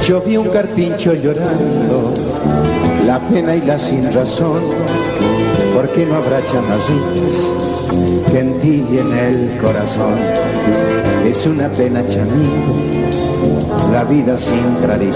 Yo vi un carpincho llorando, la pena y la sin razón. ¿Por qué no habrá chamarritas que entibian el corazón? Es una pena, chamito, la vida sin tradición.